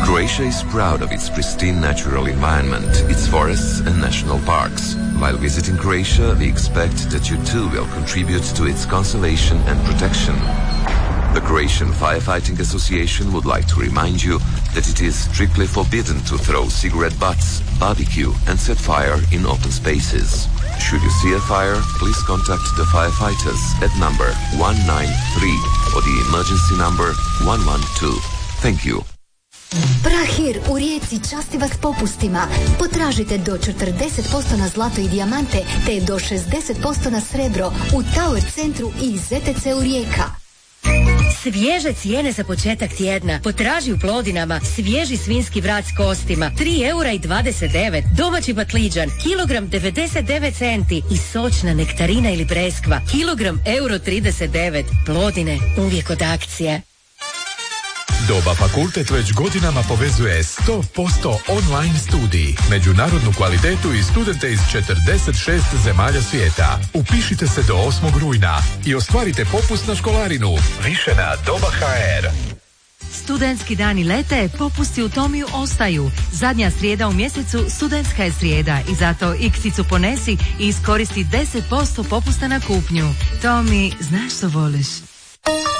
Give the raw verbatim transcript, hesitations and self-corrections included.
Croatia is proud of its pristine natural environment, its forests and national parks. While visiting Croatia, we expect that you too will contribute to its conservation and protection. The Croatian Firefighting Association would like to remind you that it is strictly forbidden to throw cigarette butts, barbecue and set fire in open spaces. Should you see a fire, please contact the firefighters at number one nine three or the emergency number one one two. Thank you. Prahir u Rijeci časti vas popustima. Potražite do četrdeset posto na zlato i dijamante te do šezdeset posto na srebro u Tower centru i Z T C u Rijeka. Svježe cijene za početak tjedna. Potraži u Plodinama svježi svinski vrat s kostima tri eura i dvadeset devet. Domaći batliđan kilogram devedeset devet centi i sočna nektarina ili breskva kilogram euro trideset devet. Plodine, uvijek od akcije. Doba Fakultet već godinama povezuje sto posto online studij, međunarodnu kvalitetu i studente iz četrdeset šest zemalja svijeta. Upišite se do osmog rujna i ostvarite popust na školarinu. Više na doba ha er. Studentski dani lete, popusti u Tomiju ostaju. Zadnja srijeda u mjesecu studentska je srijeda i zato iksicu ponesi i iskoristi deset posto popusta na kupnju. Tomi, znaš što voliš?